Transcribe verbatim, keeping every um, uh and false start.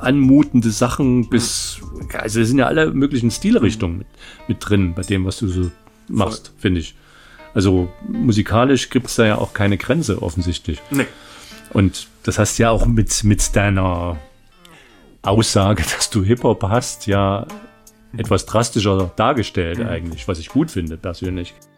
anmutende Sachen bis, also es sind ja alle möglichen Stilrichtungen mit, mit drin bei dem, was du so machst, finde ich. Also musikalisch gibt es da ja auch keine Grenze offensichtlich. Nee. Und das hast ja auch mit, mit deiner Aussage, dass du Hip-Hop hast, ja etwas drastischer dargestellt eigentlich, was ich gut finde persönlich.